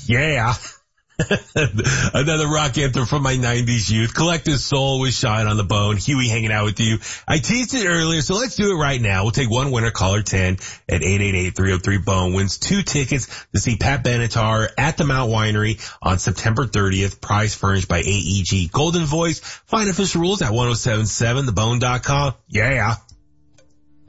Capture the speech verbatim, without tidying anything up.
Yeah. Another rock anthem from my nineties youth. Collective Soul with Shine on the Bone. Huey hanging out with you. I teased it earlier, so let's do it right now. We'll take one winner, caller ten at eight eight eight, three oh three, bone. Wins two tickets to see Pat Benatar at the Mount Winery on September thirtieth. Prize furnished by A E G Golden Voice. Find official rules at ten seventy-seven the bone dot com. Yeah.